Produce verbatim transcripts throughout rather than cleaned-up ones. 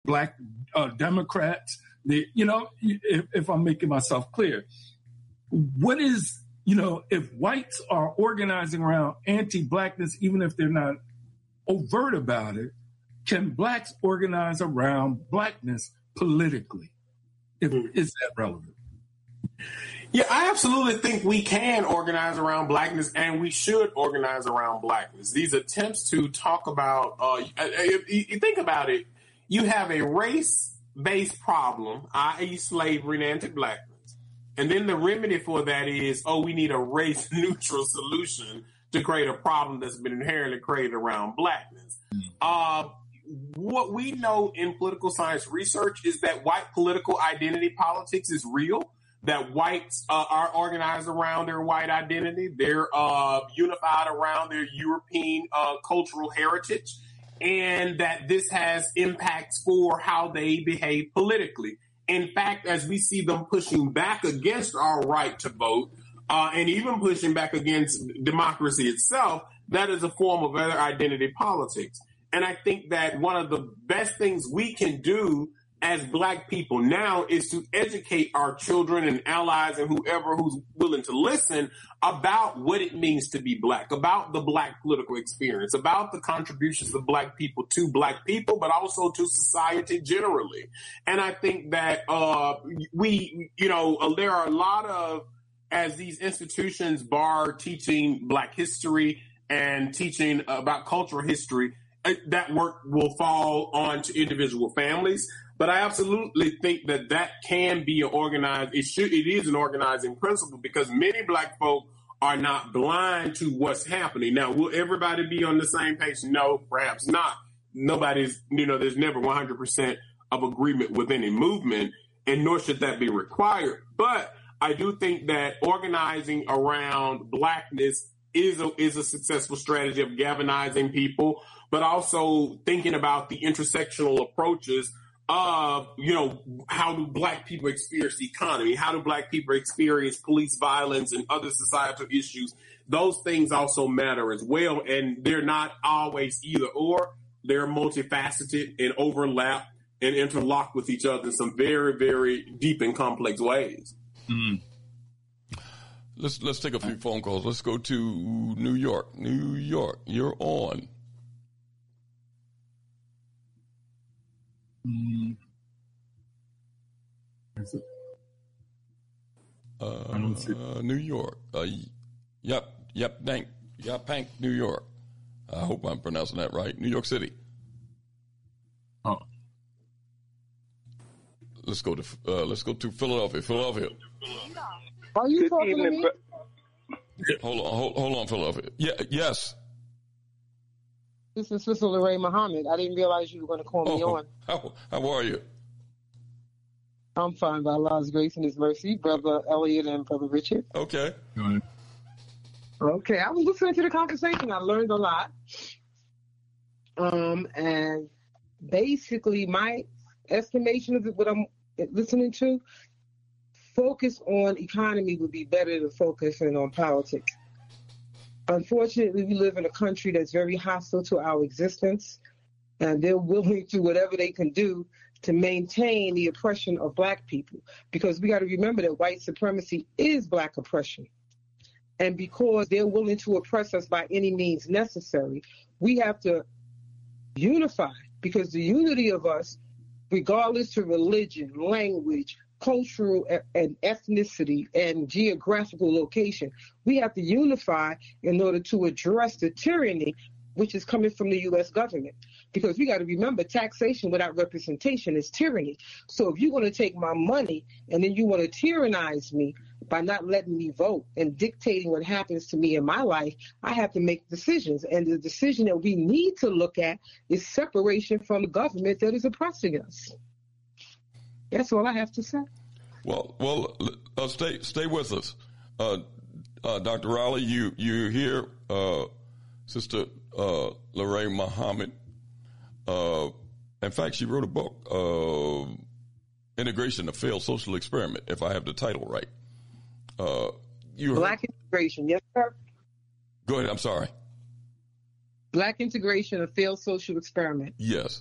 black uh, Democrats. The, you know, if, if I'm making myself clear, what is, you know, if whites are organizing around anti-blackness, even if they're not overt about it, can blacks organize around blackness politically? If, is that relevant? Yeah, I absolutely think we can organize around blackness, and we should organize around blackness. These attempts to talk about, uh, if you think about it, you have a race-based problem, that is slavery and anti-blackness. And then the remedy for that is, oh, we need a race-neutral solution to create a problem that's been inherently created around blackness. Uh, what we know in political science research is that white political identity politics is real, that whites uh, are organized around their white identity. They're uh, unified around their European uh, cultural heritage, and that this has impacts for how they behave politically. In fact, as we see them pushing back against our right to vote, uh, and even pushing back against democracy itself, that is a form of other identity politics. And I think that one of the best things we can do as black people now is to educate our children and allies and whoever who's willing to listen about what it means to be black, about the black political experience, about the contributions of black people to black people, but also to society generally. And I think that uh, we, you know, uh, there are a lot of, as these institutions bar teaching black history and teaching about cultural history, uh, that work will fall onto individual families. But I absolutely think that that can be an organized, it should, it is an organizing principle, because many black folk are not blind to what's happening. Now, will everybody be on the same page? No, perhaps not. Nobody's, you know, there's never one hundred percent of agreement with any movement, and nor should that be required. But I do think that organizing around blackness is a, is a successful strategy of galvanizing people, but also thinking about the intersectional approaches of, you know, how do black people experience the economy? How do black people experience police violence and other societal issues? Those things also matter as well. And they're not always either or. They're multifaceted and overlap and interlock with each other in some very, very deep and complex ways. Mm. Let's let's take a few phone calls. Let's go to New York. New York, you're on. Mm. Uh, uh, New York. Uh, yep, yep, Bank, yep, Bank, New York. I hope I'm pronouncing that right. New York City. Oh. Let's go to uh, let's go to Philadelphia. Philadelphia. Are you talking to me? Hold on, hold, hold on, Philadelphia. Yeah, yes. This is Sister Lorraine Muhammad. I didn't realize you were going to call me oh, on. How, how are you? I'm fine by Allah's grace and His mercy, Brother Elliot and Brother Richard. Okay. Okay, I was listening to the conversation. I learned a lot. Um, and basically, my estimation of what I'm listening to, focus on economy would be better than focusing on politics. Unfortunately, we live in a country that's very hostile to our existence, and they're willing to whatever they can do to maintain the oppression of black people. Because we got to remember that white supremacy is black oppression. And because they're willing to oppress us by any means necessary, we have to unify, because the unity of us, regardless of religion, language, cultural and ethnicity and geographical location, we have to unify in order to address the tyranny which is coming from the U S government. Because we got to remember, taxation without representation is tyranny. So if you're going to take my money and then you want to tyrannize me by not letting me vote and dictating what happens to me in my life, I have to make decisions. And the decision that we need to look at is separation from the government that is oppressing us. That's all I have to say. Well, well, uh, stay stay with us, uh, uh, Doctor Riley. You you hear uh, Sister uh, Lorraine Muhammad. Uh, in fact, she wrote a book, uh, "Integration: A Failed Social Experiment." If I have the title right. Uh, you Black heard? Integration, yes, sir. Go ahead. I'm sorry. Black Integration: A Failed Social Experiment. Yes.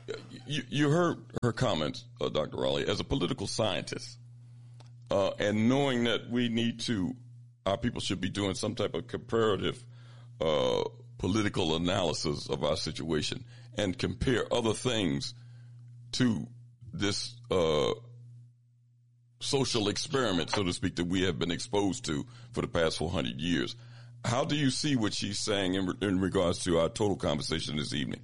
you, you heard her comments, uh, Doctor Raleigh, as a political scientist, uh, and knowing that we need to, our people should be doing some type of comparative uh, political analysis of our situation and compare other things to this uh, social experiment, so to speak, that we have been exposed to for the past four hundred years. How do you see what she's saying in, in regards to our total conversation this evening?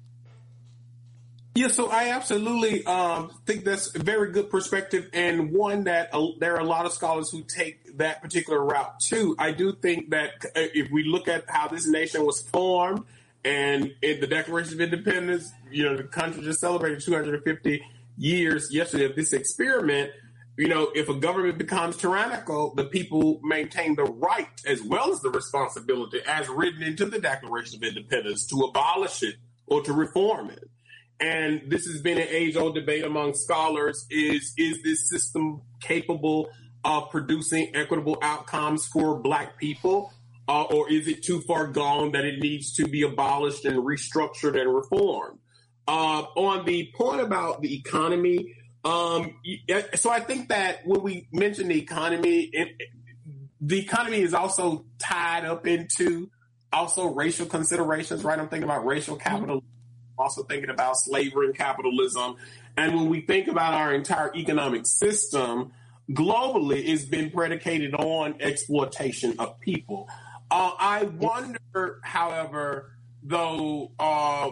Yeah, so I absolutely um, think that's a very good perspective, and one that uh, there are a lot of scholars who take that particular route too. I do think that if we look at how this nation was formed and in the Declaration of Independence, you know, the country just celebrated two hundred fifty years yesterday of this experiment. You know, if a government becomes tyrannical, the people maintain the right as well as the responsibility, as written into the Declaration of Independence, to abolish it or to reform it. And this has been an age-old debate among scholars: is is this system capable of producing equitable outcomes for Black people, uh, or is it too far gone that it needs to be abolished and restructured and reformed? Uh, on the point about the economy, um, so I think that when we mention the economy, it, the economy is also tied up into also racial considerations, right? I'm thinking about racial capitalism, also thinking about slavery and capitalism. And when we think about our entire economic system globally, it's been predicated on exploitation of people. Uh, I wonder, however, though, uh,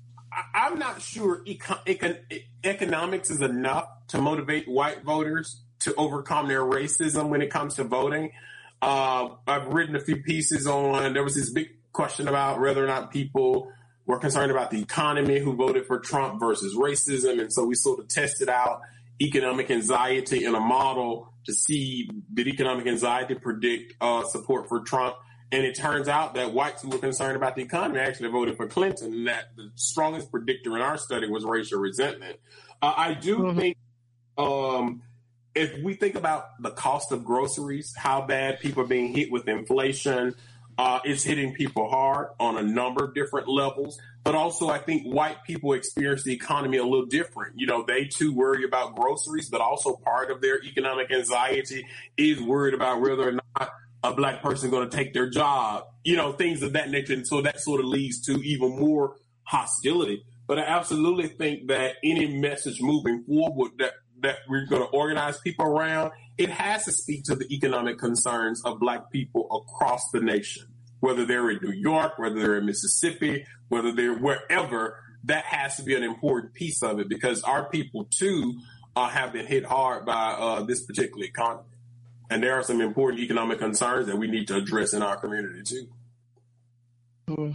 I'm not sure econ- econ- economics is enough to motivate white voters to overcome their racism when it comes to voting. Uh, I've written a few pieces on, there was this big question about whether or not people were concerned about the economy who voted for Trump versus racism. And so we sort of tested out economic anxiety in a model to see did economic anxiety predict uh, support for Trump. And it turns out that whites who were concerned about the economy actually voted for Clinton, and that the strongest predictor in our study was racial resentment. Uh, I do mm-hmm. think um, if we think about the cost of groceries, how bad people are being hit with inflation, uh, it's hitting people hard on a number of different levels. But also, I think white people experience the economy a little different. You know, they too worry about groceries, but also part of their economic anxiety is worried about whether or not a Black person going to take their job, you know, things of that nature. And so that sort of leads to even more hostility. But I absolutely think that any message moving forward that, that we're going to organize people around, it has to speak to the economic concerns of Black people across the nation, whether they're in New York, whether they're in Mississippi, whether they're wherever. That has to be an important piece of it, because our people, too, uh, have been hit hard by uh, this particular economy. And there are some important economic concerns that we need to address in our community, too. Mm.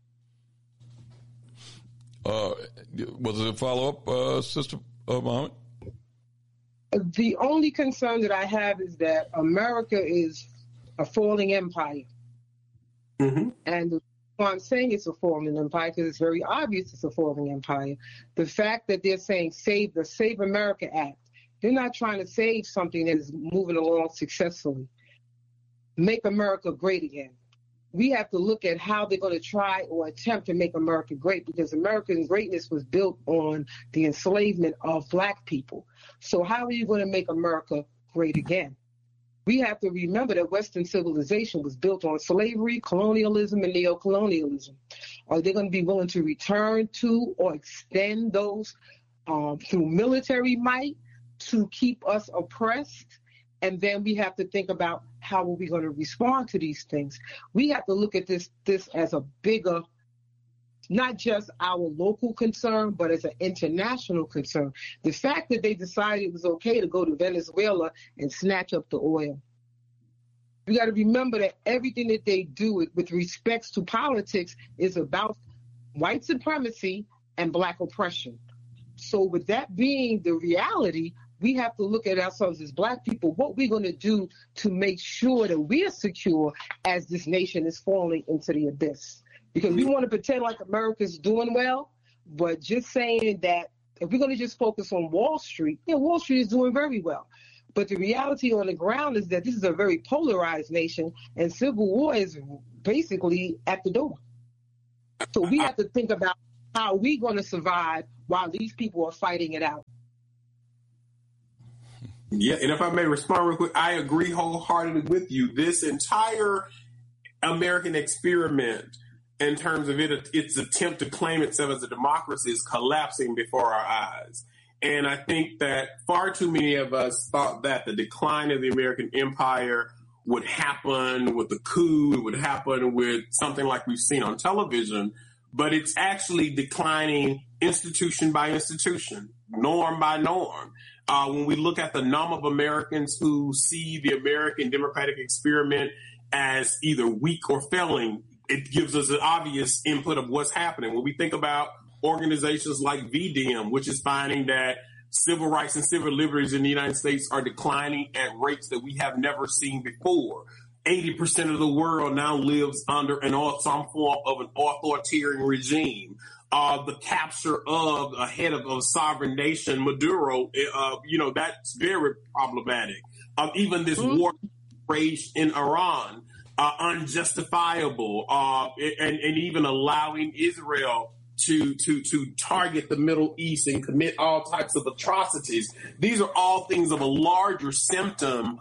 Uh, was it a follow-up, uh, Sister uh, Muhammad? The only concern that I have is that America is a falling empire. Mm-hmm. And well, I'm saying it's a falling empire because it's very obvious it's a falling empire. The fact that they're saying save the Save America Act, they're not trying to save something that is moving along successfully. Make America great again. We have to look at how they're going to try or attempt to make America great, because American greatness was built on the enslavement of Black people. So how are you going to make America great again? We have to remember that Western civilization was built on slavery, colonialism, and neocolonialism. Are they going to be willing to return to or extend those um, through military might to keep us oppressed? And then we have to think about how are we going to respond to these things. We have to look at this this as a bigger, not just our local concern, but as an international concern. The fact that they decided it was okay to go to Venezuela and snatch up the oil. You got to remember that everything that they do with, with respects to politics is about white supremacy and Black oppression. So with that being the reality, we have to look at ourselves as Black people, what we're going to do to make sure that we are secure as this nation is falling into the abyss. Because we want to pretend like America's doing well, but just saying that if we're going to just focus on Wall Street, yeah, Wall Street is doing very well. But the reality on the ground is that this is a very polarized nation, and civil war is basically at the door. So we have to think about how we're going to survive while these people are fighting it out. Yeah, and if I may respond real quick, I agree wholeheartedly with you. This entire American experiment, in terms of it, its attempt to claim itself as a democracy, is collapsing before our eyes. And I think that far too many of us thought that the decline of the American empire would happen with a coup, it would happen with something like we've seen on television, but it's actually declining institution by institution, norm by norm. Uh, when we look at the number of Americans who see the American democratic experiment as either weak or failing, it gives us an obvious input of what's happening. When we think about organizations like V D M, which is finding that civil rights and civil liberties in the United States are declining at rates that we have never seen before. eighty percent of the world now lives under an some form of an authoritarian regime. Uh, the capture of a head of a sovereign nation, Maduro, uh, you know, that's very problematic. Um, even this mm-hmm. war rage in Iran, uh, unjustifiable, uh, and, and even allowing Israel to, to, to target the Middle East and commit all types of atrocities. These are all things of a larger symptom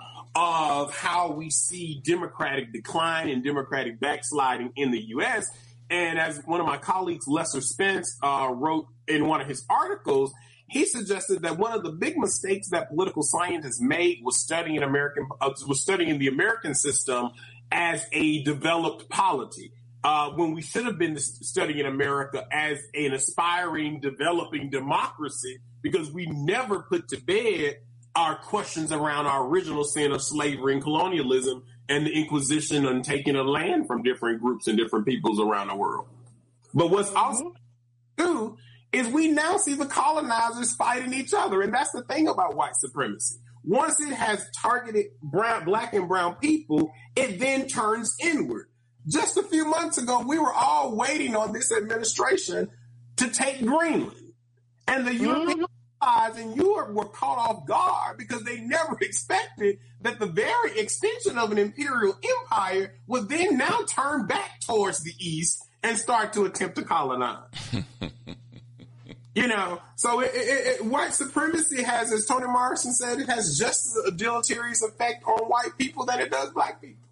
of how we see democratic decline and democratic backsliding in the U S. And as one of my colleagues, Lester Spence, uh, wrote in one of his articles, he suggested that one of the big mistakes that political scientists made was studying American uh, was studying the American system as a developed polity, uh, when we should have been studying America as an aspiring, developing democracy, because we never put to bed our questions around our original sin of slavery and colonialism and the Inquisition and taking of land from different groups and different peoples around the world. But what's also true is we now see the colonizers fighting each other. And that's the thing about white supremacy. Once it has targeted brown, black and brown people, it then turns inward. Just a few months ago, we were all waiting on this administration to take Greenland. And the European and Europe were caught off guard because they never expected that the very extension of an imperial empire would then now turn back towards the east and start to attempt to colonize. You know, so it, it, it, white supremacy has, as Toni Morrison said, it has just a deleterious effect on white people than it does black people.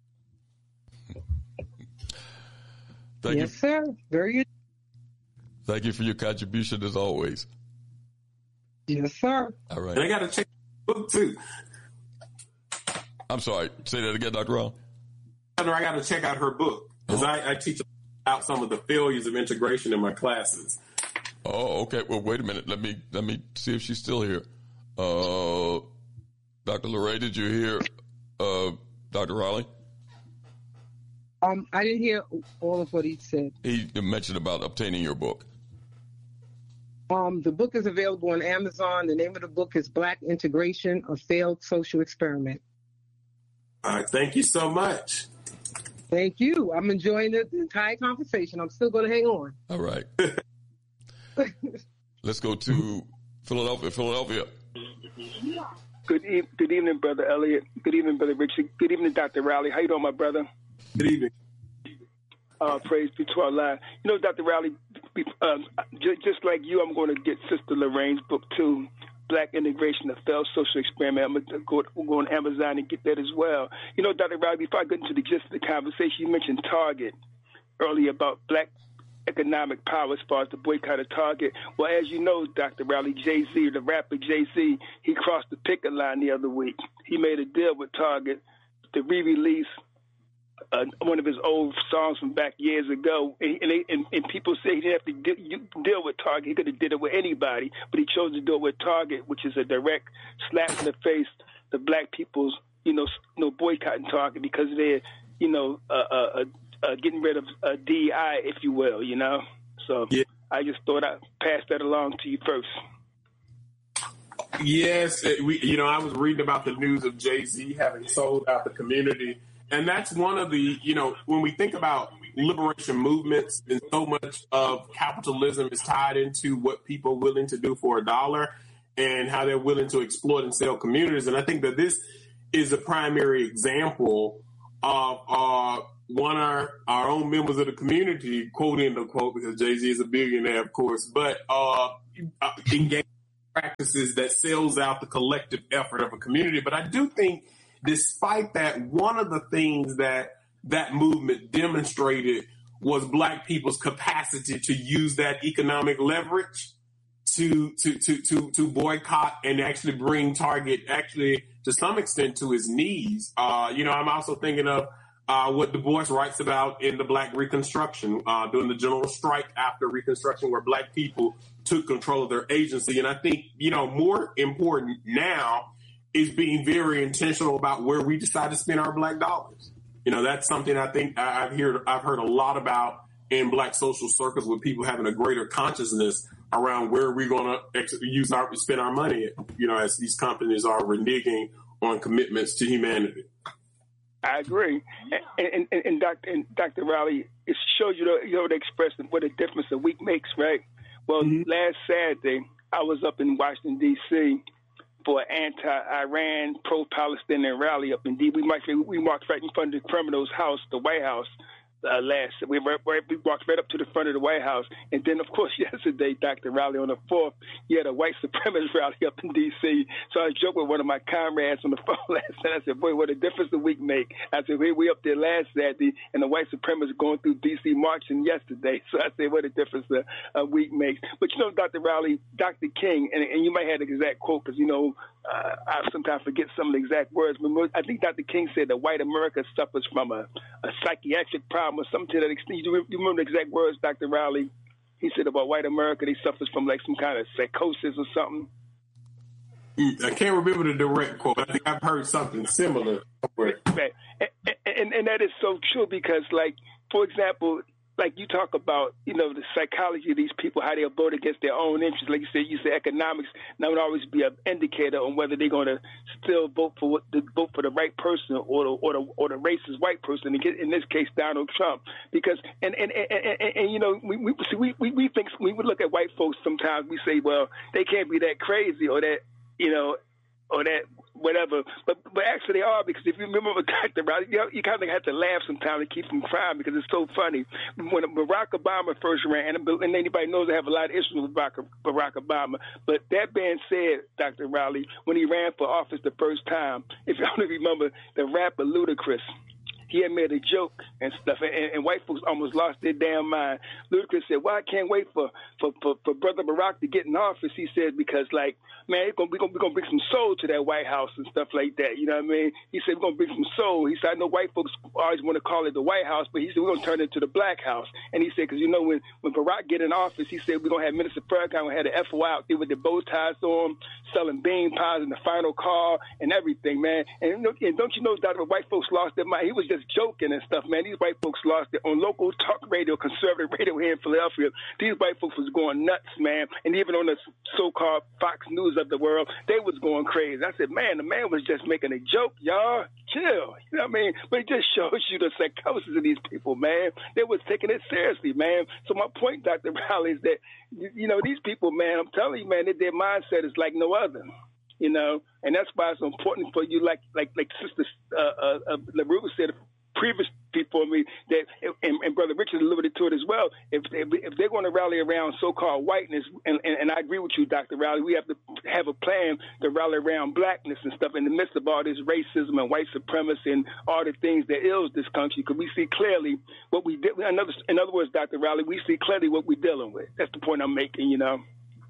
Thank yes, you. sir. Very good. Thank you for your contribution as always. Yes, sir. All right. And I got to check the book, too. I'm sorry. Say that again, Doctor Ron. I got to check out her book because uh-huh. I, I teach about some of the failures of integration in my classes. Oh, okay. Well, wait a minute. Let me let me see if she's still here. Uh, Doctor LaRae, did you hear uh, Doctor Riley? Um, I didn't hear all of what he said. He mentioned about obtaining your book. Um, the book is available on Amazon. The name of the book is Black Integration, A Failed Social Experiment. All right. Thank you so much. Thank you. I'm enjoying the, the entire conversation. I'm still going to hang on. All right. Let's go to Philadelphia. Philadelphia. Good, e- good evening, Brother Elliott. Good evening, Brother Richard. Good evening, Doctor Riley. How you doing, my brother? Good evening. Uh, praise be to Allah. You know, Doctor Riley, um, j- just like you, I'm going to get Sister Lorraine's book, too, Black Integration, A Failed Social Experiment. I'm going to go, go on Amazon and get that as well. You know, Doctor Riley, before I get into the gist of the conversation, you mentioned Target earlier about black economic power as far as the boycott of Target. Well, as you know, Doctor Riley, Jay-Z, the rapper Jay-Z, he crossed the picket line the other week. He made a deal with Target to re-release Uh, one of his old songs from back years ago, and, and, they, and, and people say he didn't have to de- deal with Target. He could have did it with anybody, but he chose to do it with Target, which is a direct slap in the face to black people's, you know, you know boycotting Target because they're, you know, uh, uh, uh, getting rid of uh, D E I, if you will, you know. So yeah. I just thought I'd pass that along to you first. Yes, it, we, you know, I was reading about the news of Jay-Z having sold out the community. And that's one of the, you know, when we think about liberation movements, and so much of capitalism is tied into what people are willing to do for a dollar and how they're willing to exploit and sell communities. And I think that this is a primary example of uh, one of our, our own members of the community, quote, end of quote, because Jay-Z is a billionaire, of course, but uh, uh, engage in practices that sells out the collective effort of a community. But I do think, despite that, one of the things that that movement demonstrated was Black people's capacity to use that economic leverage to to to to to boycott and actually bring Target actually to some extent to his knees. Uh, you know, I'm also thinking of uh, what Du Bois writes about in the Black Reconstruction, uh, during the general strike after Reconstruction, where Black people took control of their agency. And I think, you know, more important now is being very intentional about where we decide to spend our Black dollars. You know, that's something I think I've heard I've heard a lot about in Black social circles, with people having a greater consciousness around where we're going to ex- use our spend our money, you know, as these companies are reneging on commitments to humanity. I agree. And, and, and, Doctor and Doctor Rowley, it shows you the, you know, the expression what a difference a week makes, right? Well, mm-hmm. last Saturday, I was up in Washington, D C for an anti-Iran, pro-Palestinian rally up in D C. We, might, we walked right in front of the criminal's house, the White House. Uh, last we, were, we walked right up to the front of the White House, and then of course yesterday, Doctor Rowley, on the fourth, you had a white supremacist rally up in D C. So I joked with one of my comrades on the phone last night. I said, "Boy, what a difference a week make!" I said, "We we up there last Saturday, and the white supremacists going through D C marching yesterday." So I said, "What a difference a, a week makes." But you know, Doctor Rowley, Doctor King, and, and you might have the exact quote because you know uh, I sometimes forget some of the exact words. But I think Doctor King said that white America suffers from a, a psychiatric problem or something to that extent. You remember the exact words, Doctor Rowley? He said about white America, they suffers from like some kind of psychosis or something. I can't remember the direct quote. I think I've heard something similar. Right. And, and, and that is so true because, like, for example, like you talk about, you know, the psychology of these people, how they'll vote against their own interests. Like you said, you say economics now would always be an indicator on whether they're going to still vote for what, the, vote for the right person or the or the or the racist white person. In this case, Donald Trump. Because and and and, and, and, and you know, we we, we we we think when we look at white folks, sometimes we say, well, they can't be that crazy or that, you know, or that whatever, but but actually they are, because if you remember what Doctor Rowley, you, know, you kind of have to laugh sometimes to keep from crying because it's so funny. When Barack Obama first ran, and, and anybody knows I have a lot of issues with Barack, Barack Obama, but that being said, Doctor Rowley, when he ran for office the first time, if you only remember the rapper Ludacris, he had made a joke and stuff, and, and white folks almost lost their damn mind. Ludacris said, "Well, I can't wait for, for, for, for Brother Barack to get in office." He said, because, like, man, we're going to bring some soul to that White House and stuff like that. You know what I mean? He said, we're going to bring some soul. He said, I know white folks always want to call it the White House, but he said, we're going to turn it into the Black House. And he said, because, you know, when, when Barack get in office, he said, we're going to have Minister Farrakhan, we had the F O I out there with the bow ties on, selling bean pies in the final car and everything, man. And, and don't you know, Doctor, white folks lost their mind. He was just joking and stuff, man. These white folks lost it on local talk radio, conservative radio here in Philadelphia. These white folks was going nuts, man. And even on the so-called Fox News of the world, they was going crazy. I said, man, the man was just making a joke, y'all. Chill. You know what I mean? But it just shows you the psychosis of these people, man. They was taking it seriously, man. So my point, Doctor Rowley, is that, you know, these people, man, I'm telling you, man, that their mindset is like no other. You know, and that's why it's important for you, like like like Sister uh, uh, uh, LaRue said previous before me, that and, and Brother Richard alluded to it as well. If they, if they're going to rally around so-called whiteness, and, and, and I agree with you, Doctor Rowley, we have to have a plan to rally around blackness and stuff in the midst of all this racism and white supremacy and all the things that ills this country. Because we see clearly what we did. In other, in other words, Doctor Rowley, we see clearly what we're dealing with. That's the point I'm making. You know.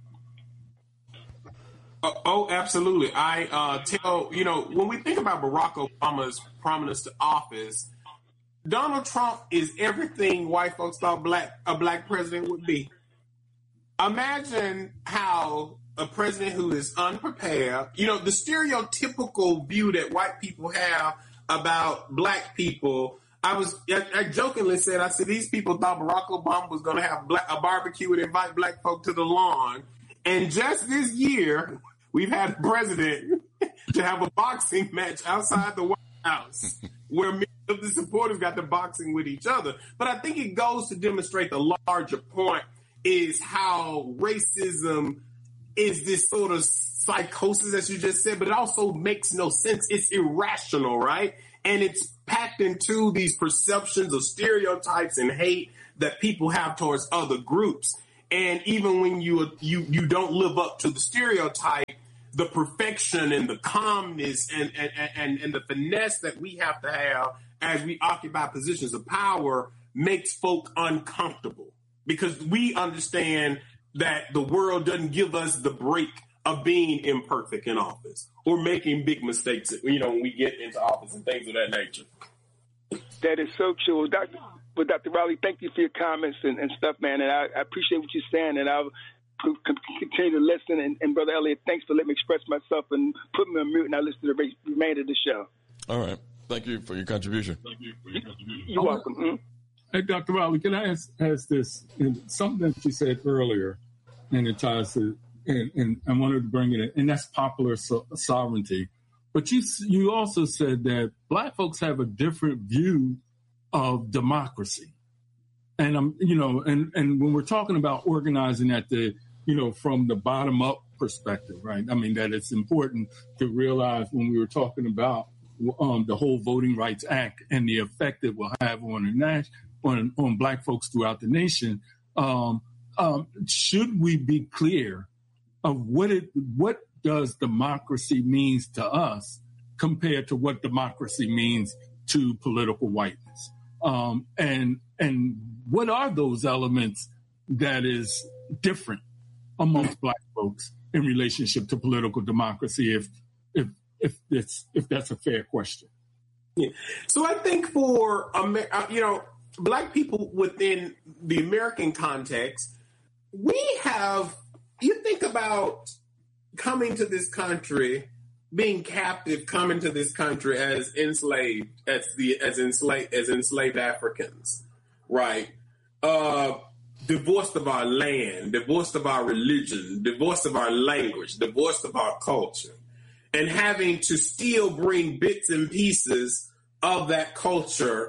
Uh, oh, absolutely. I uh, tell, you know, when we think about Barack Obama's prominence to office, Donald Trump is everything white folks thought black a black president would be. Imagine how a president who is unprepared, you know, the stereotypical view that white people have about black people. I was, I, I jokingly said, I said, these people thought Barack Obama was going to have black, a barbecue and invite black folk to the lawn. And just this year, we've had a president to have a boxing match outside the White House where many of the supporters got to boxing with each other. But I think it goes to demonstrate the larger point is how racism is this sort of psychosis, as you just said, but it also makes no sense. It's irrational, right? And it's packed into these perceptions of stereotypes and hate that people have towards other groups. And even when you you you don't live up to the stereotype, the perfection and the calmness and and, and, and the finesse that we have to have as we occupy positions of power makes folk uncomfortable, because we understand that the world doesn't give us the break of being imperfect in office or making big mistakes, you know, when we get into office and things of that nature. That is so true. Doctor Well, Doctor Riley, thank you for your comments and, and stuff, man. And I, I appreciate what you're saying, and I'll continue to listen. And, and Brother Elliott, thanks for letting me express myself and put me on mute, and I'll listen to the remainder of the show. All right. Thank you for your contribution. Thank you for your contribution. You're welcome. Mm-hmm. Hey, Doctor Riley, can I ask, ask this? And something that you said earlier, and it ties to, and, and I wanted to bring it in, and that's popular so- sovereignty. But you you also said that Black folks have a different view of democracy. And I'm, you know, and, and when we're talking about organizing at the, you know, from the bottom up perspective, right? I mean, that it's important to realize when we were talking about um, the whole Voting Rights Act and the effect it will have on the nation, on, on Black folks throughout the nation. Um, um, should we be clear of what it, what does democracy means to us compared to what democracy means to political whiteness? Um, and and what are those elements that is different amongst Black folks in relationship to political democracy? If if if it's if that's a fair question. Yeah. So I think for you know Black people within the American context, we have. You think about coming to this country, being captive, coming to this country as enslaved, as the as enslaved as enslaved Africans, right? Uh, divorced of our land, divorced of our religion, divorced of our language, divorced of our culture, and having to still bring bits and pieces of that culture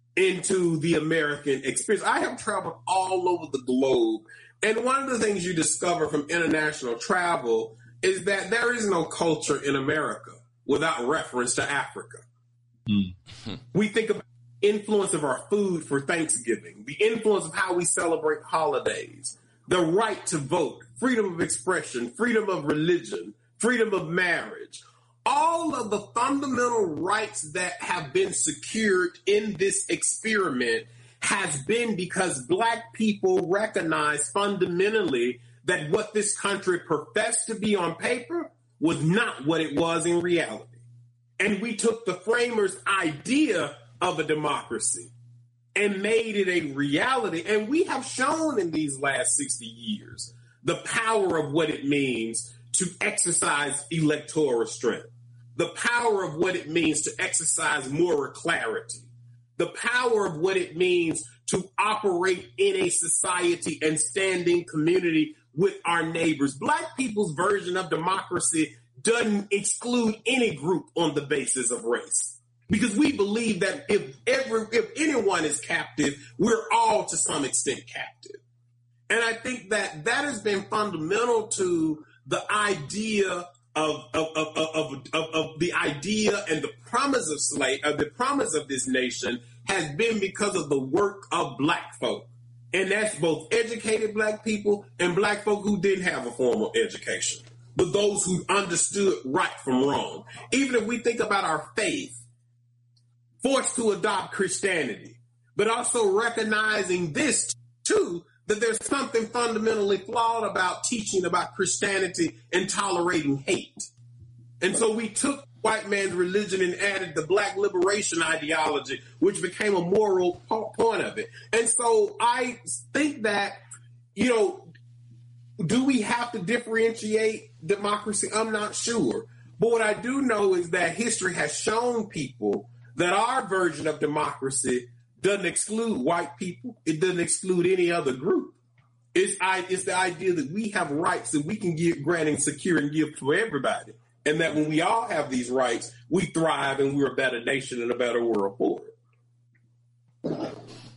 into the American experience. I have traveled all over the globe, and one of the things you discover from international travel is that there is no culture in America without reference to Africa. Mm-hmm. We think about the influence of our food for Thanksgiving, the influence of how we celebrate holidays, the right to vote, freedom of expression, freedom of religion, freedom of marriage, all of the fundamental rights that have been secured in this experiment has been because Black people recognize fundamentally that what this country professed to be on paper was not what it was in reality. And we took the framers' idea of a democracy and made it a reality. And we have shown in these last sixty years the power of what it means to exercise electoral strength, the power of what it means to exercise moral clarity, the power of what it means to operate in a society and standing community with our neighbors. Black people's version of democracy doesn't exclude any group on the basis of race, because we believe that if every, if anyone is captive, we're all to some extent captive. And I think that that has been fundamental to the idea of of of of, of, of the idea and the promise of slave, of the promise of this nation has been because of the work of Black folk. And that's both educated Black people and Black folk who didn't have a formal education, but those who understood right from wrong. Even if we think about our faith, forced to adopt Christianity, but also recognizing this too, that there's something fundamentally flawed about teaching about Christianity and tolerating hate. And so we took white man's religion and added the Black liberation ideology, which became a moral point of it. And so I think that, you know, do we have to differentiate democracy? I'm not sure. But what I do know is that history has shown people that our version of democracy doesn't exclude white people. It doesn't exclude any other group. It's, I, it's the idea that we have rights that we can give, grant and secure and give to everybody. And that when we all have these rights, we thrive and we're a better nation and a better world for it.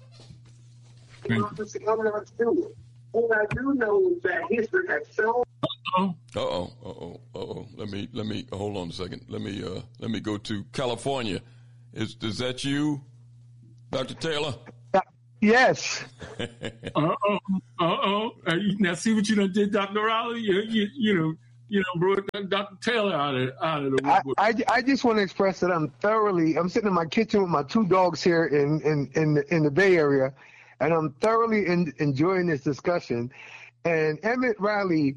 What I do know is that history has shown. Uh-oh. Uh-oh. Uh-oh. Uh-oh. Let me, let me, hold on a second. Let me, uh, let me go to California. Is, is that you, Doctor Taylor? Yes. Uh-oh. Uh-oh. Uh, now see what you done did, Doctor Raleigh? You, you, you know, you know, brought Doctor Taylor out of, out of the I, woodwork. I, I just want to express that I'm thoroughly, I'm sitting in my kitchen with my two dogs here in, in, in, the, in the Bay Area, and I'm thoroughly in, enjoying this discussion. And Emmett Raleigh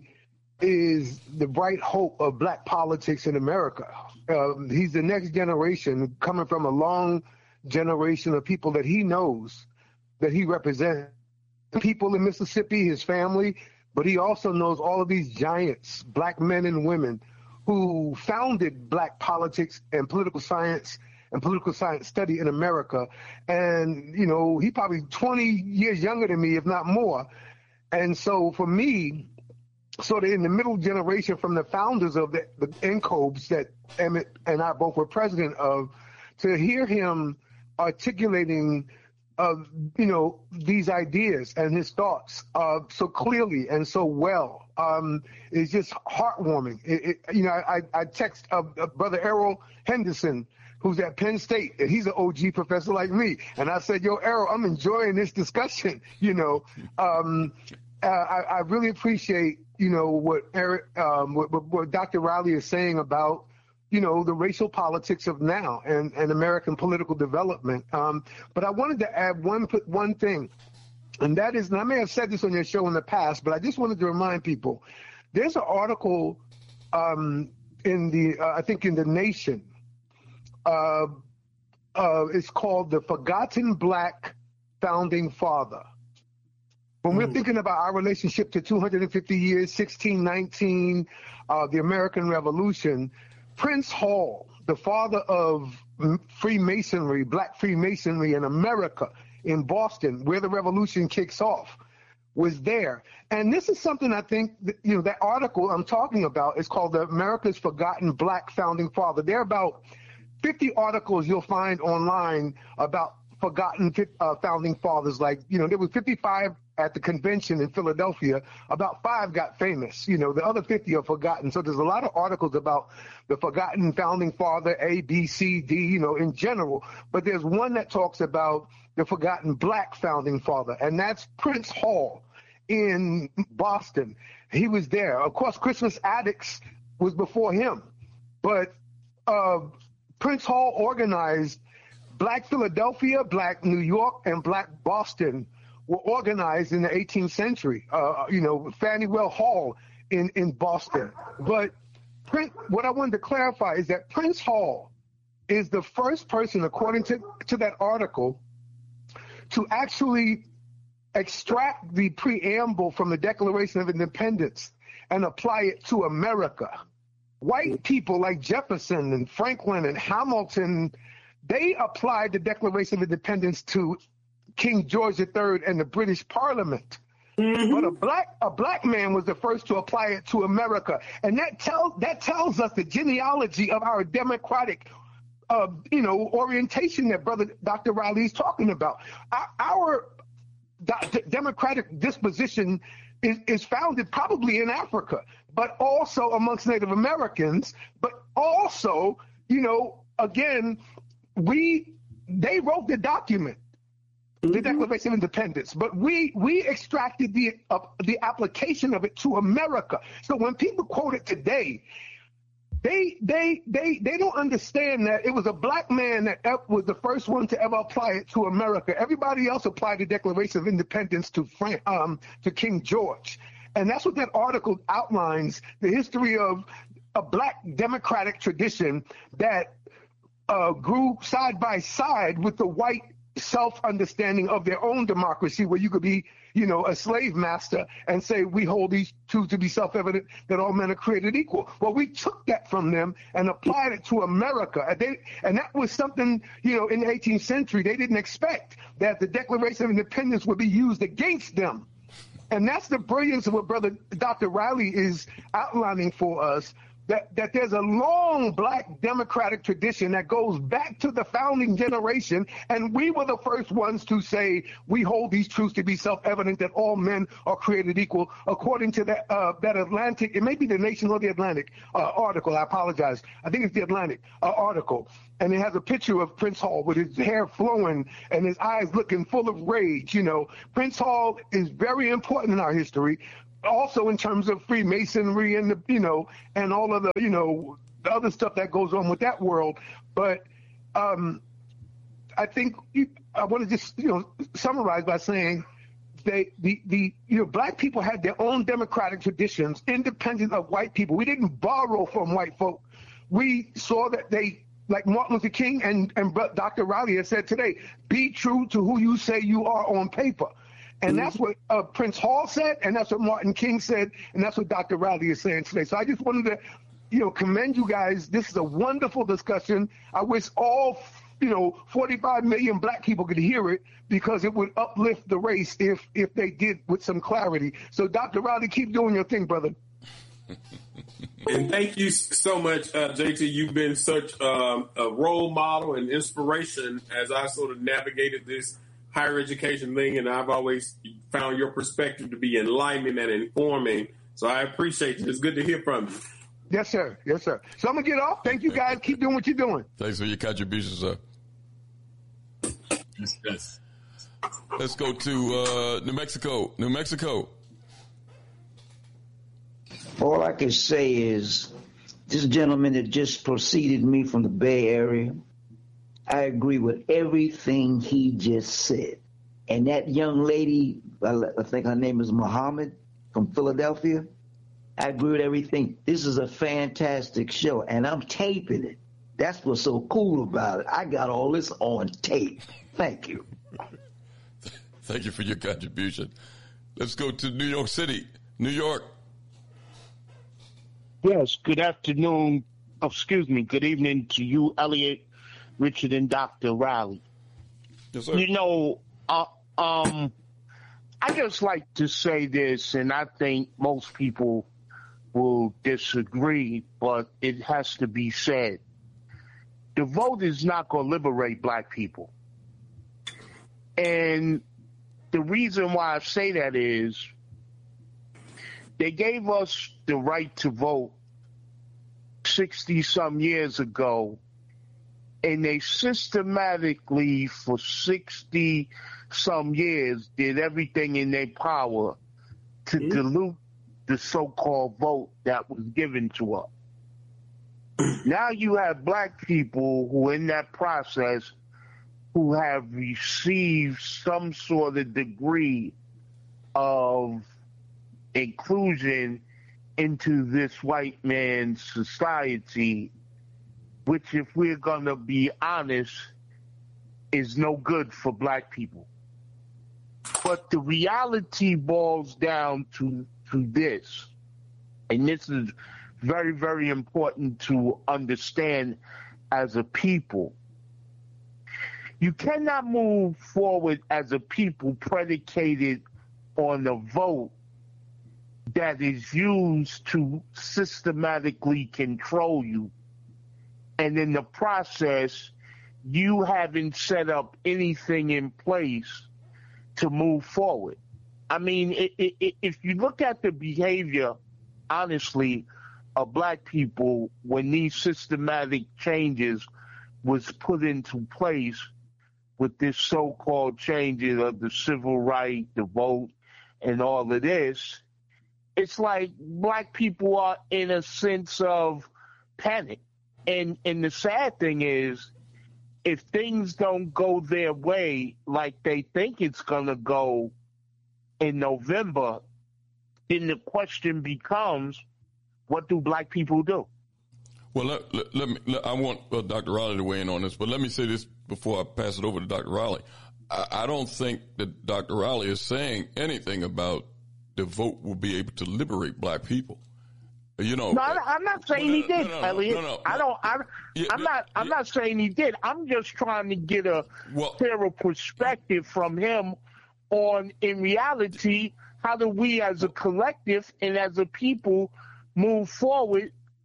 is the bright hope of black politics in America. Um, he's the next generation coming from a long generation of people that he knows, that he represents. People in Mississippi, his family, but he also knows all of these giants, black men and women, who founded black politics and political science and political science study in America. And, you know, he probably twenty years younger than me, if not more. And so for me, sort of in the middle generation from the founders of the, the N C O B S that Emmett and I both were president of, to hear him articulating of, you know, these ideas and his thoughts uh, so clearly and so well um, is just heartwarming. It, it, you know, I, I text uh, uh, Brother Errol Henderson, who's at Penn State, and he's an O G professor like me. And I said, yo, Errol, I'm enjoying this discussion, you know. Um, uh, I, I really appreciate, you know, what Eric, um, what, what Doctor Raleigh is saying about, you know, the racial politics of now and, and American political development. Um, but I wanted to add one one thing, and that is, and I may have said this on your show in the past, but I just wanted to remind people, there's an article um, in the, uh, I think in The Nation, uh, uh, it's called The Forgotten Black Founding Father. When we're thinking about our relationship to two hundred fifty years, sixteen nineteen, uh, the American Revolution, Prince Hall, the father of Freemasonry, black Freemasonry in America, in Boston, where the revolution kicks off, was there. And this is something I think, that, you know, that article I'm talking about is called the America's Forgotten Black Founding Father. There are about fifty articles you'll find online about forgotten uh, founding fathers. Like, you know, there were fifty-five at the convention in Philadelphia. About five got famous. You know, the other fifty are forgotten. So there's a lot of articles about the forgotten founding father, A, B, C, D, you know, in general. But there's one that talks about the forgotten black founding father, and that's Prince Hall in Boston. He was there. Of course, Christmas Addicts was before him. But uh, Prince Hall organized Black Philadelphia, Black New York, and Black Boston were organized in the eighteenth century, uh, you know, Faneuil Hall in, in Boston. But Prince, what I wanted to clarify is that Prince Hall is the first person, according to, to that article, to actually extract the preamble from the Declaration of Independence and apply it to America. White people like Jefferson and Franklin and Hamilton, they applied the Declaration of Independence to King George the Third and the British Parliament. Mm-hmm. But a black a black man was the first to apply it to America. And that tells that tells us the genealogy of our democratic uh, you know, orientation that Brother Doctor Raleigh is talking about. Our, our d- democratic disposition is, is founded probably in Africa, but also amongst Native Americans, but also, you know, again, we they wrote the document, the Declaration of Independence, but we we extracted the uh, the application of it to America. So when people quote it today, they they they they don't understand that it was a black man that was the first one to ever apply it to America. Everybody else applied the Declaration of Independence to Fran- um to King George, and that's what that article outlines: the history of a black democratic tradition that uh, grew side by side with the white self-understanding of their own democracy, where you could be, you know, a slave master and say, we hold these two to be self-evident, that all men are created equal. Well, we took that from them and applied it to America. And, they, and that was something, you know, in the eighteenth century, they didn't expect that the Declaration of Independence would be used against them. And that's the brilliance of what Brother Doctor Raleigh is outlining for us. that, that there's a long black democratic tradition that goes back to the founding generation, and we were the first ones to say we hold these truths to be self-evident that all men are created equal, according to that uh, that Atlantic, it may be the Nation or the Atlantic uh, article, I apologize, I think it's the Atlantic uh, article, and it has a picture of Prince Hall with his hair flowing and his eyes looking full of rage. You know, Prince Hall is very important in our history, also in terms of Freemasonry and the, you know, and all of the, you know, the other stuff that goes on with that world. But um, I think I want to just, you know, summarize by saying they, the, the, you know, black people had their own democratic traditions, independent of white people. We didn't borrow from white folk. We saw that they, like Martin Luther King and, and Doctor Riley has said today, be true to who you say you are on paper. And that's what uh, Prince Hall said, and that's what Martin King said, and that's what Doctor Riley is saying today. So I just wanted to, you know, commend you guys. This is a wonderful discussion. I wish all, you know, forty-five million black people could hear it, because it would uplift the race if if they did with some clarity. So Doctor Riley, keep doing your thing, brother. And thank you so much, uh, J T. You've been such um, a role model and inspiration as I sort of navigated this higher education thing, and I've always found your perspective to be enlightening and informing. So I appreciate you. It's good to hear from you. Yes, sir. Yes, sir. So I'm going to get off. Thank you, guys. Keep doing what you're doing. Thanks for your contributions, sir. Yes, yes. Let's go to uh, New Mexico. New Mexico. All I can say is this gentleman that just preceded me from the Bay Area, I agree with everything he just said. And that young lady, I think her name is Muhammad from Philadelphia, I agree with everything. This is a fantastic show, and I'm taping it. That's what's so cool about it. I got all this on tape. Thank you. Thank you for your contribution. Let's go to New York City. New York. Yes, good afternoon. Oh, excuse me. Good evening to you, Elliot, Richard, and Doctor Riley. Yes, sir. You know, uh, um, I just like to say this, and I think most people will disagree, but it has to be said. The vote is not going to liberate black people. And the reason why I say that is they gave us the right to vote sixty-some years ago, and they systematically, for sixty-some years, did everything in their power to mm-hmm. dilute the so-called vote that was given to us. Now you have black people who, in that process, who have received some sort of degree of inclusion into this white man's society, which, if we're going to be honest, is no good for black people. But the reality boils down to, to this, and this is very, very important to understand as a people. You cannot move forward as a people predicated on a vote that is used to systematically control you. And in the process, you haven't set up anything in place to move forward. I mean, it, it, if you look at the behavior, honestly, of black people when these systematic changes was put into place with this so-called changes of the civil right, the vote, and all of this, it's like black people are in a sense of panic. And and the sad thing is, if things don't go their way like they think it's going to go in November, then the question becomes, what do black people do? Well, let, let, let me. Let, I want uh, Doctor Riley to weigh in on this, but let me say this before I pass it over to Doctor Riley. I, I don't think that Doctor Riley is saying anything about the vote will be able to liberate black people. You know, no, I'm not saying no, he did, no, no, Elliot. No, no, no, I don't. I, yeah, I'm not. I'm yeah. not saying he did. I'm just trying to get a well, clearer perspective from him on, in reality, how do we as a collective and as a people move forward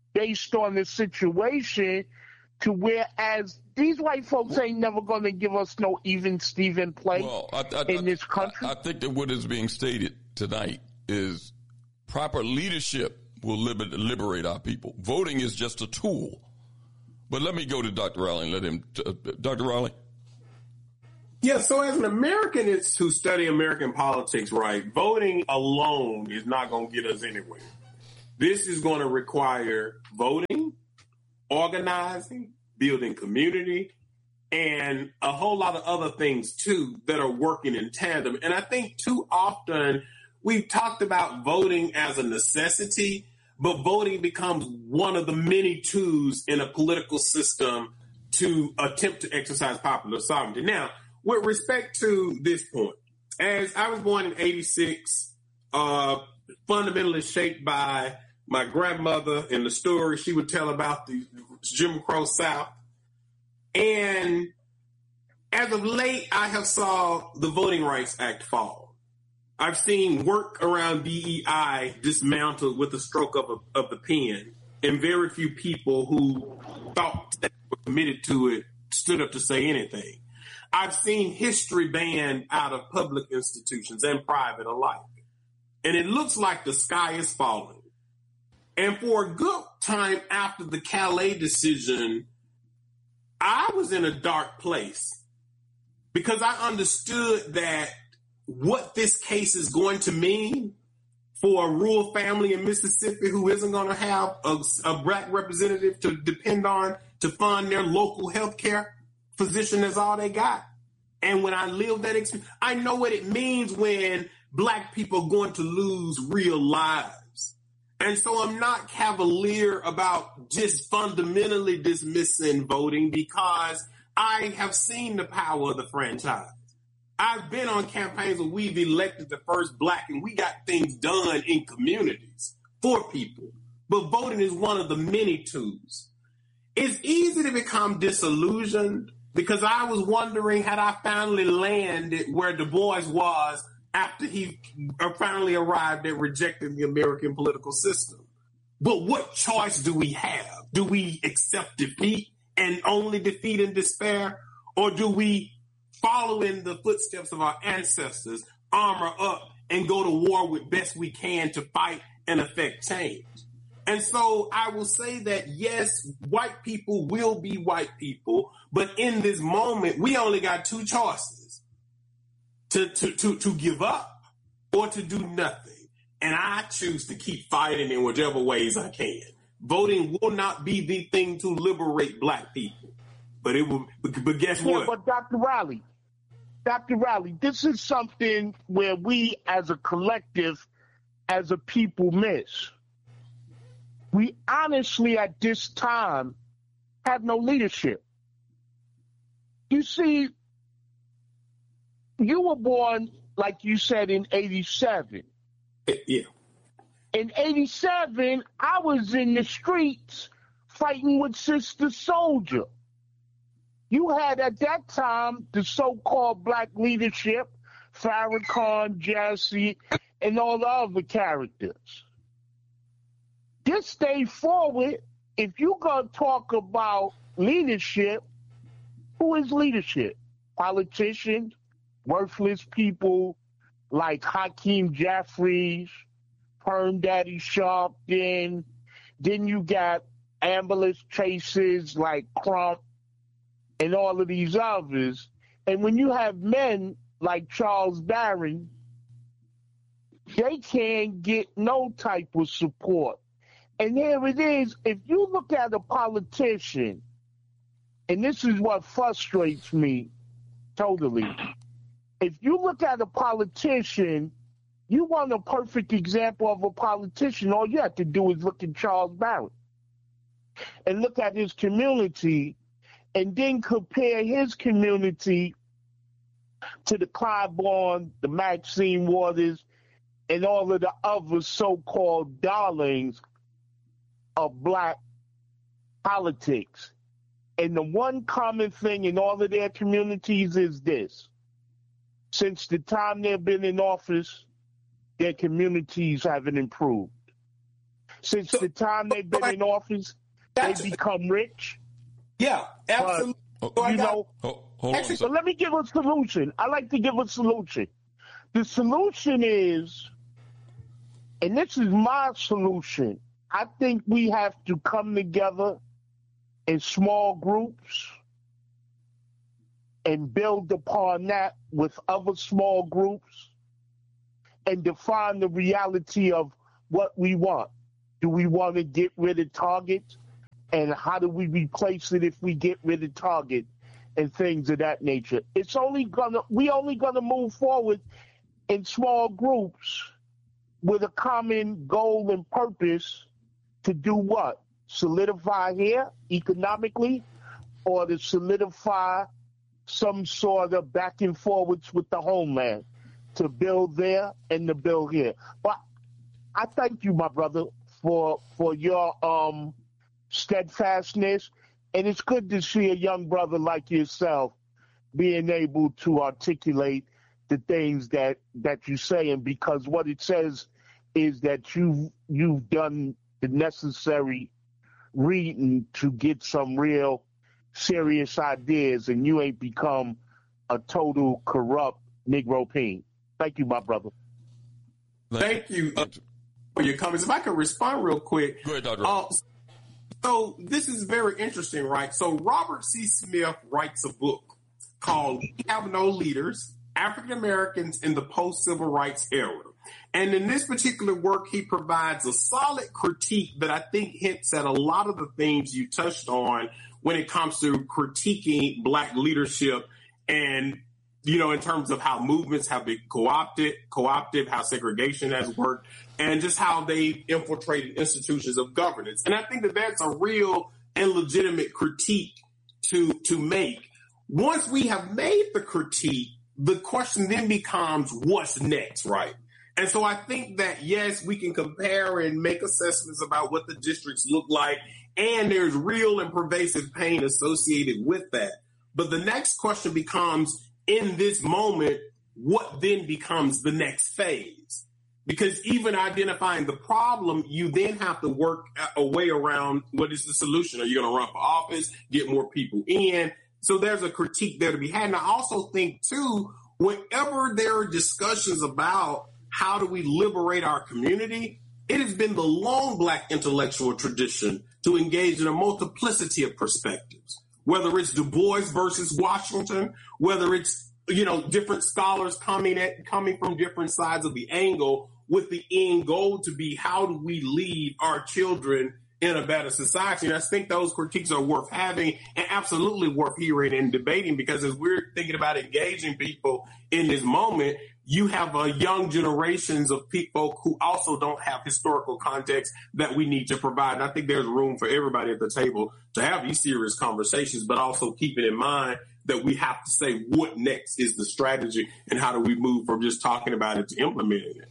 based on the situation, to whereas these white folks ain't never going to give us no even Steven play well, I, I, in this country. I, I think that what is being stated tonight is proper leadership will liber- liberate our people. Voting is just a tool. But let me go to Doctor Raleigh and let him, uh, Doctor Raleigh. Yeah, so as an American is who study American politics, right, voting alone is not going to get us anywhere. This is going to require voting, organizing, building community, and a whole lot of other things, too, that are working in tandem. And I think too often we've talked about voting as a necessity, but voting becomes one of the many tools in a political system to attempt to exercise popular sovereignty. Now, with respect to this point, as I was born in eighty-six, uh, fundamentally shaped by my grandmother and the story she would tell about the Jim Crow South. And as of late, I have saw the Voting Rights Act fall. I've seen work around D E I dismantled with the stroke of, a, of the pen, and very few people who thought they were committed to it stood up to say anything. I've seen history banned out of public institutions and private alike. And it looks like the sky is falling. And for a good time after the Calais decision, I was in a dark place because I understood that what this case is going to mean for a rural family in Mississippi who isn't going to have a, a black representative to depend on to fund their local health care physician is all they got. And when I live that experience, I know what it means when black people are going to lose real lives. And so I'm not cavalier about just fundamentally dismissing voting because I have seen the power of the franchise. I've been on campaigns where we've elected the first black and we got things done in communities for people. But voting is one of the many tools. It's easy to become disillusioned because I was wondering had I finally landed where Du Bois was after he finally arrived at rejecting the American political system. But what choice do we have? Do we accept defeat and only defeat and despair? Or do we follow in the footsteps of our ancestors, armor up, and go to war with best we can to fight and affect change? And so I will say that, yes, white people will be white people, but in this moment, we only got two choices, to, to, to, to give up or to do nothing. And I choose to keep fighting in whichever ways I can. Voting will not be the thing to liberate black people, but it will. But, but guess yeah, what? But Doctor Raleigh, Doctor Raleigh, this is something where we as a collective, as a people miss. We honestly at this time have no leadership. You see, you were born, like you said, in eighty-seven. Yeah. In eighty-seven, I was in the streets fighting with Sister Soldier. You had at that time the so-called black leadership, Farrakhan, Jesse, and all the other characters. This day forward, if you're going to talk about leadership, who is leadership? Politicians, worthless people like Hakeem Jeffries, Perm Daddy Sharpton. Then you got ambulance chasers like Crump and all of these others. And when you have men like Charles Barron, they can't get no type of support. And here it is. If you look at a politician, and this is what frustrates me totally. If you look at a politician, you want a perfect example of a politician, all you have to do is look at Charles Barron and look at his community and then compare his community to the Clyburn, the Maxine Waters, and all of the other so-called darlings of black politics. And the one common thing in all of their communities is this. Since the time they've been in office, their communities haven't improved. since So- the time they've been in office, they Gotcha. become rich. Yeah, absolutely. Oh, So I You got- know, oh, hold on a Actually, so second. let me give a solution. I like to give a solution. The solution is, and this is my solution, I think we have to come together in small groups and build upon that with other small groups and define the reality of what we want. Do we want to get rid of Target? And how do we replace it if we get rid of Target and things of that nature? It's only gonna, we only gonna move forward in small groups with a common goal and purpose to do what? Solidify here economically, or to solidify some sort of back and forwards with the homeland, to build there and to build here. But I thank you, my brother, for for your um steadfastness, and it's good to see a young brother like yourself being able to articulate the things that that you say, and because what it says is that you you've done the necessary reading to get some real serious ideas, and you ain't become a total corrupt Negro peen. Thank you, my brother. Thank you uh, for your comments. If I could respond real quick. Go ahead, Doctor Uh, so this is very interesting, right? So Robert C. Smith writes a book called We Have No Leaders, African Americans in the Post-Civil Rights Era. And in this particular work, he provides a solid critique that I think hints at a lot of the things you touched on when it comes to critiquing Black leadership and, you know, in terms of how movements have been co-opted, co-opted, how segregation has worked, and just how they infiltrated institutions of governance. And I think that that's a real and legitimate critique to, to make. Once we have made the critique, the question then becomes what's next, right? And so I think that, yes, we can compare and make assessments about what the districts look like, and there's real and pervasive pain associated with that. But the next question becomes, in this moment, what then becomes the next phase? Because even identifying the problem, you then have to work a way around what is the solution. Are you going to run for office, get more people in? So there's a critique there to be had. And I also think, too, whenever there are discussions about how do we liberate our community, it has been the long Black intellectual tradition to engage in a multiplicity of perspectives, whether it's Du Bois versus Washington, whether it's, you know, different scholars coming at coming from different sides of the angle, with the end goal to be how do we leave our children in a better society. And I think those critiques are worth having and absolutely worth hearing and debating, because as we're thinking about engaging people in this moment, you have a young generations of people who also don't have historical context that we need to provide. And I think there's room for everybody at the table to have these serious conversations, but also keeping in mind that we have to say what next is the strategy and how do we move from just talking about it to implementing it.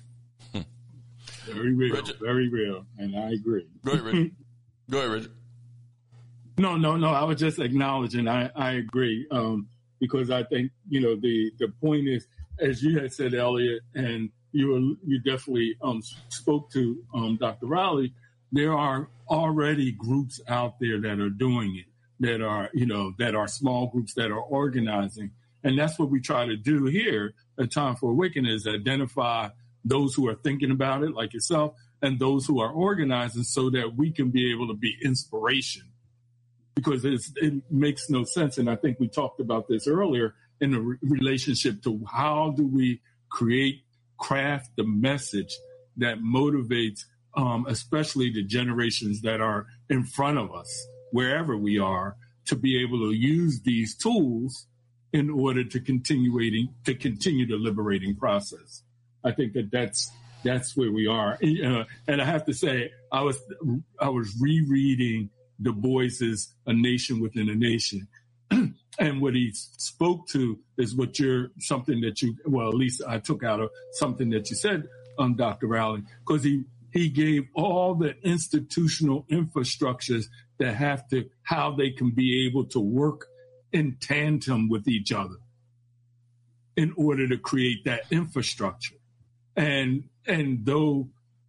Very real, Richard. very real, and I agree. Go ahead, Richard. Go ahead, Richard. No, no, no. I was just acknowledging. I, I agree um, because I think you know the the point is, as you had said, Elliot, and you were, you definitely um, spoke to um, Doctor Riley. There are already groups out there that are doing it. That are you know that are small groups that are organizing, and that's what we try to do here at Time for Awakening, is identify those who are thinking about it, like yourself, and those who are organizing, so that we can be able to be inspiration. Because it's, it makes no sense, and I think we talked about this earlier, in the re- relationship to how do we create, craft the message that motivates, um, especially the generations that are in front of us, wherever we are, to be able to use these tools in order to continuating to continue the liberating process. I think that that's that's where we are, uh, and I have to say, I was I was rereading Du Bois's "A Nation Within a Nation," and what he spoke to is what you're something that you well, at least I took out of something that you said, um, Doctor Rowley, because he he gave all the institutional infrastructures that have to how they can be able to work in tandem with each other in order to create that infrastructure. And and though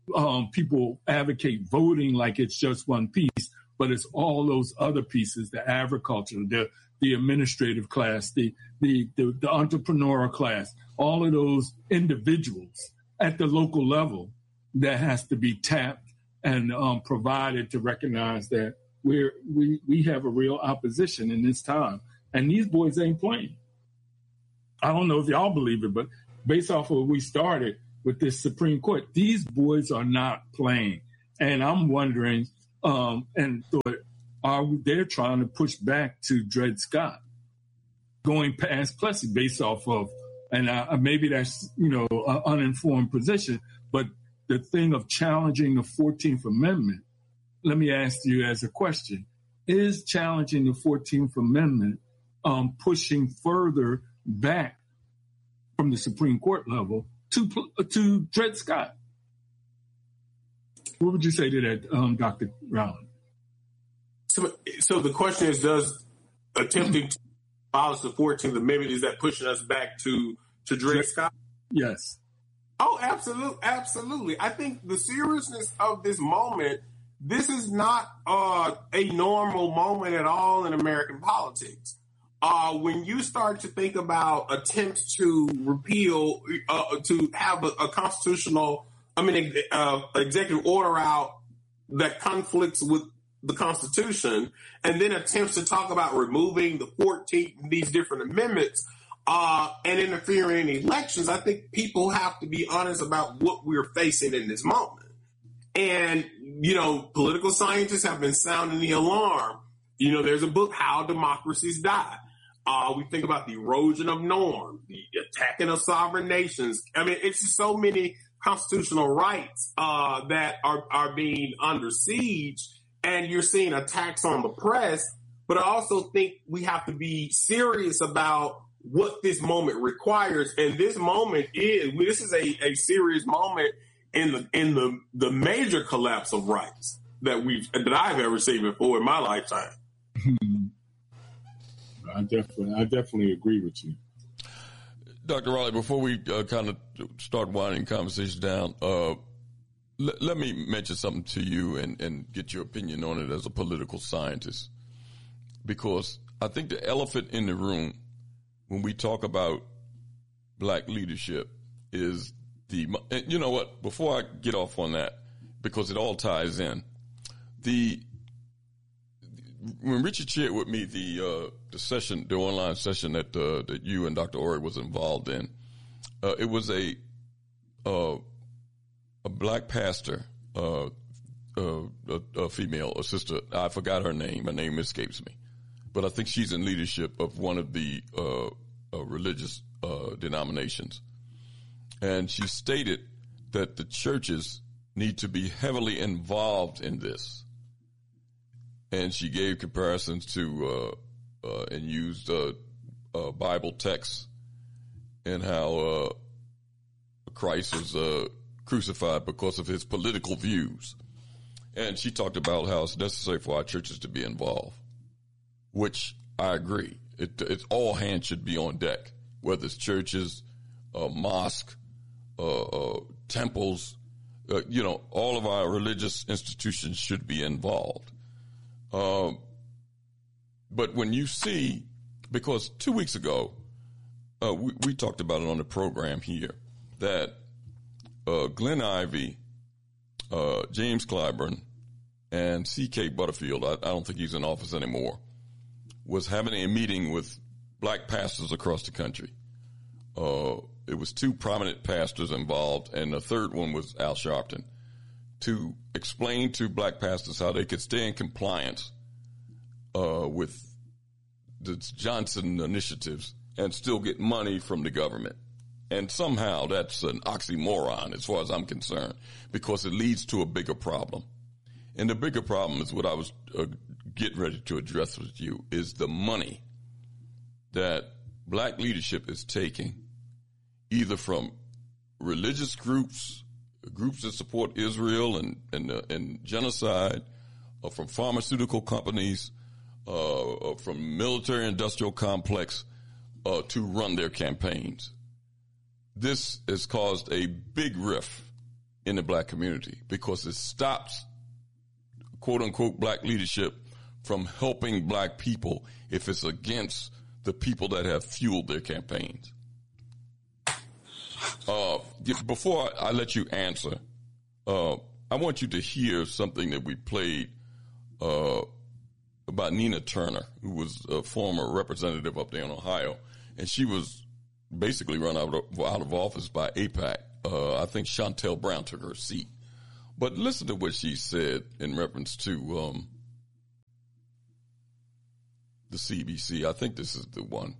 um, people advocate voting like it's just one piece, but it's all those other pieces, the agriculture, the the administrative class, the, the, the, the entrepreneurial class, all of those individuals at the local level that has to be tapped and um, provided to recognize that we're, we, we have a real opposition in this time. And these boys ain't playing. I don't know if y'all believe it, but based off of what we started with this Supreme Court, these boys are not playing. And I'm wondering, um, and thought, are they're trying to push back to Dred Scott, going past Plessy based off of, and uh, maybe that's, you know, an uninformed position, but the thing of challenging the fourteenth Amendment, let me ask you as a question, is challenging the fourteenth Amendment um, pushing further back from the Supreme Court level to to Dred Scott? What would you say to that, um, Doctor Rowland? So, so the question is, does attempting to abolish the fourteenth Amendment, is that pushing us back to, to Dred Scott? Yes. Oh, absolutely. Absolutely. I think the seriousness of this moment, this is not uh, a normal moment at all in American politics. Uh, when you start to think about attempts to repeal, uh, to have a, a constitutional, I mean, uh, executive order out that conflicts with the Constitution, and then attempts to talk about removing the fourteenth, these different amendments, uh, and interfering in elections, I think people have to be honest about what we're facing in this moment. And, you know, political scientists have been sounding the alarm. You know, there's a book, How Democracies Die. Uh, we think about the erosion of norms, the attacking of sovereign nations. I mean, it's just so many constitutional rights uh, that are, are being under siege. And you're seeing attacks on the press, but I also think we have to be serious about what this moment requires. And this moment is, this is a, a serious moment in the in the, the major collapse of rights that we've that I've ever seen before in my lifetime. I definitely, I definitely agree with you, Doctor Raleigh. Before we uh, kind of start winding conversation down, uh, L- let me mention something to you and, and get your opinion on it as a political scientist, because I think the elephant in the room when we talk about black leadership is the, you know what, before I get off on that, because it all ties in, the, when Richard shared with me the, uh, the session, the online session that, uh, that you and Doctor Ori was involved in, uh, it was a, uh, a black pastor, uh, uh, a, a female, a sister. I forgot her name. Her name escapes me, but I think she's in leadership of one of the uh, uh, religious uh, denominations. And she stated that the churches need to be heavily involved in this. And she gave comparisons to uh, uh, and used uh, uh, Bible texts and how uh, Christ was uh, crucified because of his political views. And she talked about how it's necessary for our churches to be involved, which I agree. It, it's all hands should be on deck, whether it's churches, uh, mosque, uh, uh, temples, uh, you know, all of our religious institutions should be involved. Um, but when you see, because two weeks ago, uh, we, we talked about it on the program here, that Uh, Glenn Ivey, uh, James Clyburn, and C K Butterfield, I, I don't think he's in office anymore, was having a meeting with black pastors across the country. Uh, it was two prominent pastors involved, and the third one was Al Sharpton, to explain to black pastors how they could stay in compliance uh, with the Johnson initiatives and still get money from the government. And somehow that's an oxymoron as far as I'm concerned, because it leads to a bigger problem. And the bigger problem is what I was uh, getting ready to address with you, is the money that black leadership is taking either from religious groups, groups that support Israel and, and, uh, and genocide, or from pharmaceutical companies, uh, or from military industrial complex uh, to run their campaigns. This has caused a big rift in the black community because it stops, quote unquote, black leadership from helping black people if it's against the people that have fueled their campaigns. Uh, before I let you answer, uh, I want you to hear something that we played uh, about Nina Turner, who was a former representative up there in Ohio, and she was basically run out of, out of office by AIPAC. Uh, I think Shontel Brown took her seat. But listen to what she said in reference to um, the C B C. I think this is the one.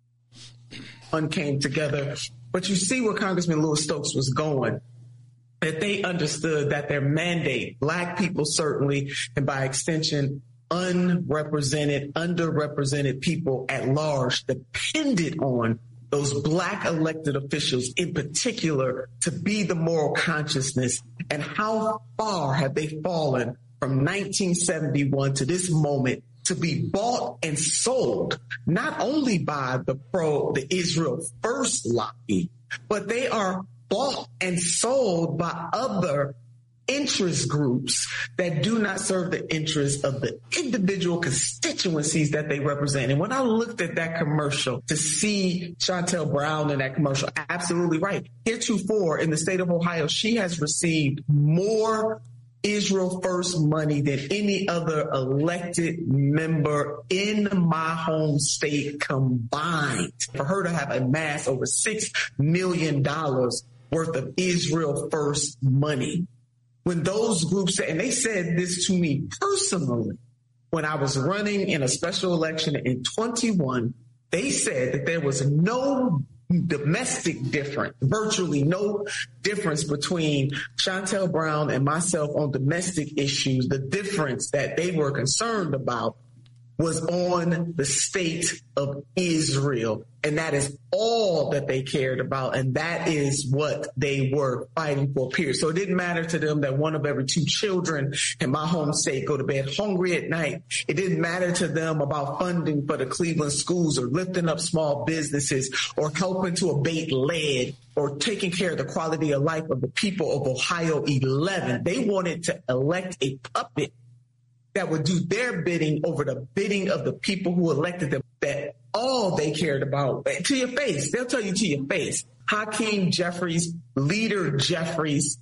One came together. But you see where Congressman Louis Stokes was going, that they understood that their mandate, black people certainly, and by extension, unrepresented, underrepresented people at large, depended on those black elected officials in particular to be the moral consciousness. And how far have they fallen from nineteen seventy-one to this moment to be bought and sold, not only by the pro, the Israel First lobby, but they are bought and sold by other interest groups that do not serve the interests of the individual constituencies that they represent. And when I looked at that commercial to see Shontel Brown in that commercial, absolutely right. Heretofore in the state of Ohio, she has received more Israel First money than any other elected member in my home state combined. For her to have amassed over six million dollars worth of Israel First money. When those groups, and they said this to me personally, when I was running in a special election in twenty-one, they said that there was no domestic difference, virtually no difference between Shontel Brown and myself on domestic issues. The difference that they were concerned about was on the state of Israel. And that is all that they cared about. And that is what they were fighting for, period. So it didn't matter to them that one of every two children in my home state go to bed hungry at night. It didn't matter to them about funding for the Cleveland schools or lifting up small businesses or helping to abate lead or taking care of the quality of life of the people of Ohio eleven. They wanted to elect a puppet that would do their bidding over the bidding of the people who elected them, that all they cared about, to your face, they'll tell you to your face, Hakeem Jeffries, Leader Jeffries,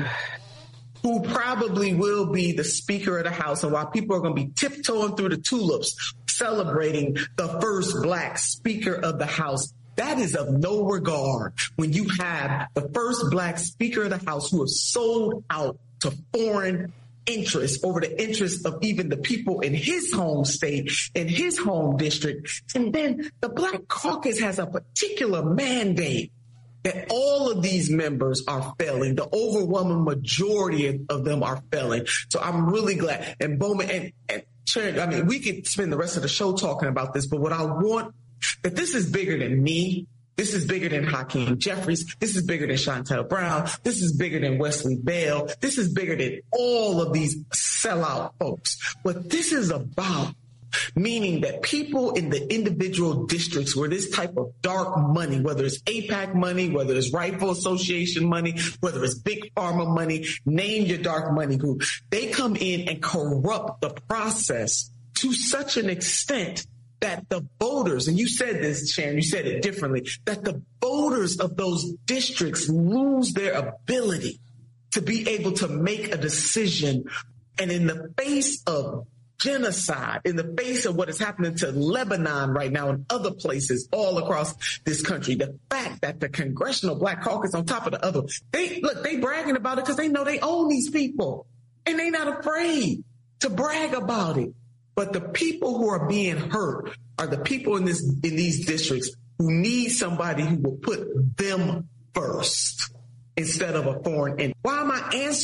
who probably will be the Speaker of the House, and while people are going to be tiptoeing through the tulips, celebrating the first black Speaker of the House, that is of no regard when you have the first black Speaker of the House who has sold out to foreign interest over the interests of even the people in his home state, in his home district. And then the Black Caucus has a particular mandate that all of these members are failing. The overwhelming majority of them are failing. So I'm really glad. And Bowman and, and Sharon, I mean, we could spend the rest of the show talking about this, but what I want, that this is bigger than me. This is bigger than Hakeem Jeffries. This is bigger than Shontel Brown. This is bigger than Wesley Bell. This is bigger than all of these sellout folks. What this is about, meaning that people in the individual districts where this type of dark money, whether it's AIPAC money, whether it's Rifle Association money, whether it's Big Pharma money, name your dark money group, they come in and corrupt the process to such an extent that the voters, and you said this, Sharon, you said it differently, that the voters of those districts lose their ability to be able to make a decision. And in the face of genocide, in the face of what is happening to Lebanon right now and other places all across this country, the fact that the Congressional Black Caucus on top of the other, they look, they bragging about it because they know they own these people and they not afraid to brag about it. But the people who are being hurt are the people in this in these districts who need somebody who will put them first instead of a foreign entity. Why am I answering?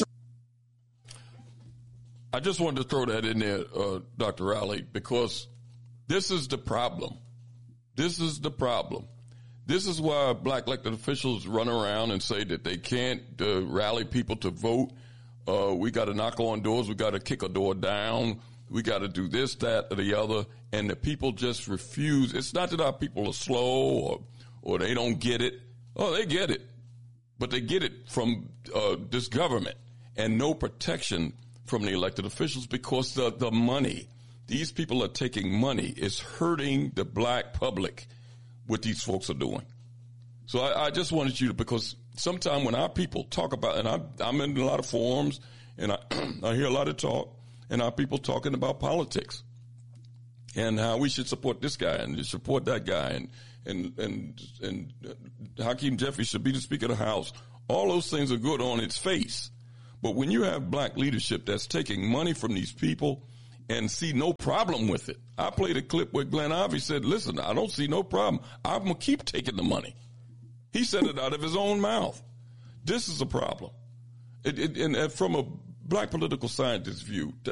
I just wanted to throw that in there, uh, Doctor Rowley, because this is the problem. This is the problem. This is why black elected officials run around and say that they can't uh, rally people to vote. Uh, we got to knock on doors. We got to kick a door down. We got to do this, that, or the other. And the people just refuse. It's not that our people are slow or, or they don't get it. Oh, they get it. but they get it from uh, this government, and no protection from the elected officials because the, the money, these people are taking money, is hurting the black public, what these folks are doing. So I, I just wanted you to, because sometimes when our people talk about, and I, I'm in a lot of forums, and I, I hear a lot of talk, and our people talking about politics and how we should support this guy and support that guy, and and and and Hakeem Jeffries should be the Speaker of the House. All those things are good on its face. But when you have black leadership that's taking money from these people and see no problem with it. I played a clip where Glenn Ivey said, listen, I don't see no problem. I'm going to keep taking the money. He said it out of his own mouth. This is a problem. It, it, and from a black political scientist view,